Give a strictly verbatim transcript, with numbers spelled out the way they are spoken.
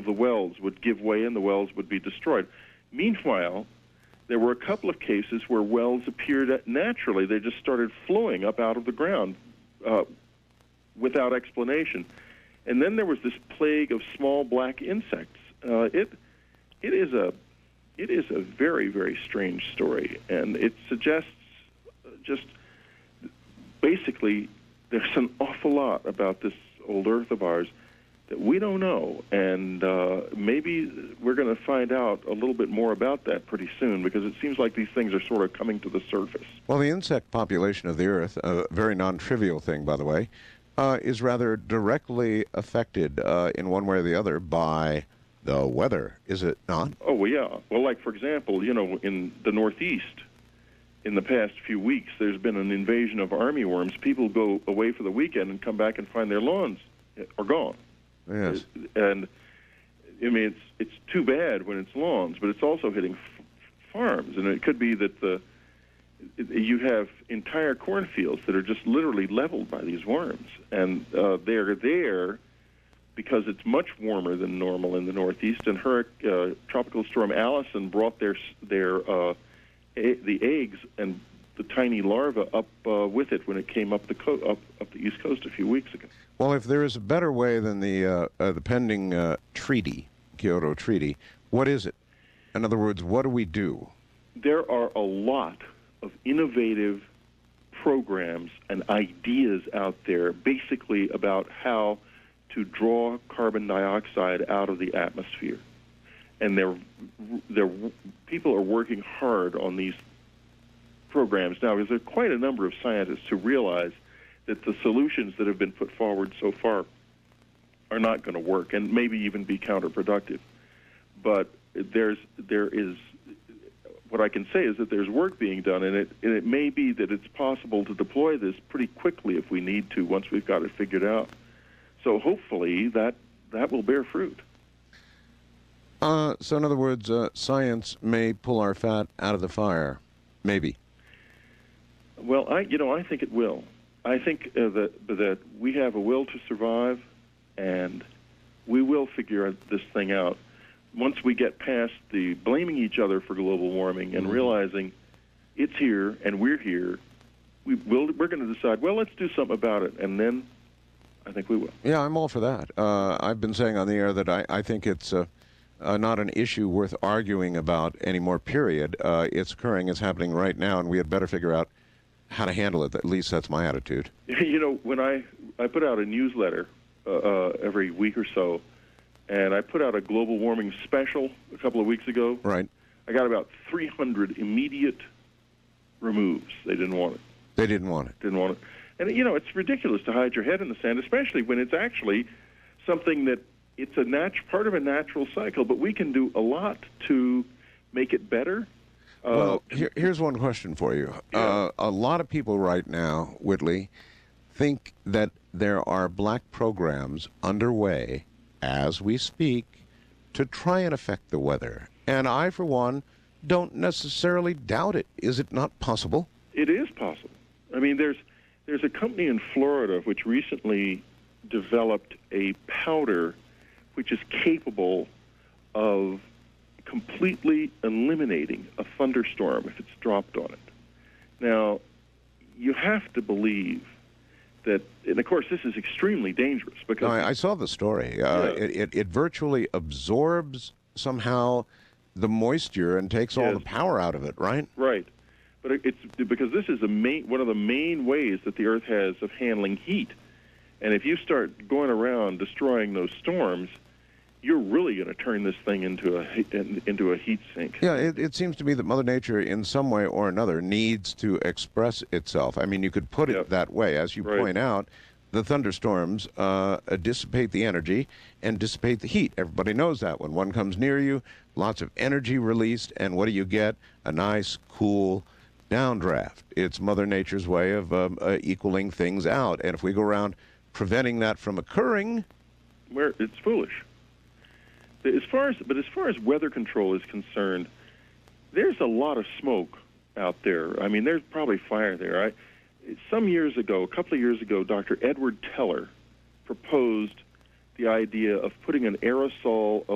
the wells would give way and the wells would be destroyed. Meanwhile, there were a couple of cases where wells appeared naturally. They just started flowing up out of the ground uh, without explanation. And then there was this plague of small black insects. Uh, it it is a it is a very, very strange story, and it suggests just basically there's an awful lot about this old Earth of ours that we don't know, and uh, maybe we're going to find out a little bit more about that pretty soon, because it seems like these things are sort of coming to the surface. Well, the insect population of the Earth, a very non-trivial thing, by the way, uh, is rather directly affected uh, in one way or the other by the weather, is it not? Oh, well, yeah. Well, like, for example, you know, in the Northeast, in the past few weeks, there's been an invasion of armyworms. People go away for the weekend and come back and find their lawns are gone. Yes. And, I mean, it's it's too bad when it's lawns, but it's also hitting f- farms. And it could be that the it, you have entire cornfields that are just literally leveled by these worms. And uh, they're there because it's much warmer than normal in the Northeast. And her, uh, Tropical Storm Allison brought their, their uh, a, the eggs and the tiny larvae up uh, with it when it came up the co- up up the East Coast a few weeks ago. Well, if there is a better way than the uh, uh, the pending uh, treaty, Kyoto Treaty, what is it? In other words, what do we do? There are a lot of innovative programs and ideas out there, basically about how to draw carbon dioxide out of the atmosphere, and there, there, people are working hard on these programs now, because there are quite a number of scientists who realize that the solutions that have been put forward so far are not going to work and maybe even be counterproductive. But there's there is what I can say is that there's work being done, and it and it may be that it's possible to deploy this pretty quickly if we need to, once we've got it figured out. So hopefully that that will bear fruit. Uh, so in other words, uh, science may pull our fat out of the fire, maybe. Well, I you know I think it will. I think uh, that that we have a will to survive, and we will figure this thing out once we get past the blaming each other for global warming and mm-hmm. realizing it's here and we're here. We will, we're going to decide, well, let's do something about it, and then I think we will. Yeah, I'm all for that. Uh, I've been saying on the air that I, I think it's uh, uh, not an issue worth arguing about anymore, period. Uh, it's occurring, it's happening right now, and we had better figure out how to handle it. At least that's my attitude. You know, when I, I put out a newsletter uh, uh, every week or so, and I put out a global warming special a couple of weeks ago. Right. I got about three hundred immediate removes. They didn't want it. They didn't want it. Didn't want it. And, you know, it's ridiculous to hide your head in the sand, especially when it's actually something that it's a nat- part of a natural cycle, but we can do a lot to make it better. Well, uh, here, here's one question for you. Yeah. Uh, a lot of people right now, Whitley, think that there are black programs underway as we speak to try and affect the weather. And I, for one, don't necessarily doubt it. Is it not possible? It is possible. I mean, there's there's a company in Florida which recently developed a powder which is capable of completely eliminating a thunderstorm if it's dropped on it. Now, you have to believe that, and of course this is extremely dangerous because... No, I, I saw the story. Uh, yeah. it, it, it virtually absorbs somehow the moisture and takes all Yes. the power out of it, right? Right. But it- it's because this is a main, one of the main ways that the Earth has of handling heat. And if you start going around destroying those storms, you're really going to turn this thing into a into a heat sink. Yeah, it, it seems to me that Mother Nature, in some way or another, needs to express itself. I mean, you could put it Yep. that way. As you Right. point out, the thunderstorms uh, dissipate the energy and dissipate the heat. Everybody knows that. When one comes near you, lots of energy released, and what do you get? A nice, cool downdraft. It's Mother Nature's way of um, uh, equaling things out. And if we go around preventing that from occurring... Where it's foolish. As far as, but as far as weather control is concerned, there's a lot of smoke out there. I mean, there's probably fire there. I, some years ago, a couple of years ago, Doctor Edward Teller proposed the idea of putting an aerosol